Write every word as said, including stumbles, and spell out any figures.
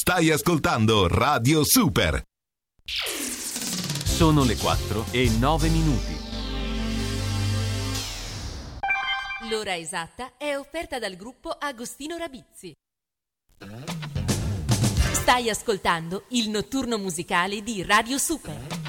Stai ascoltando Radio Super. Sono le quattro e nove minuti. L'ora esatta è offerta dal gruppo Agostino Rabizzi. Stai ascoltando il notturno musicale di Radio Super.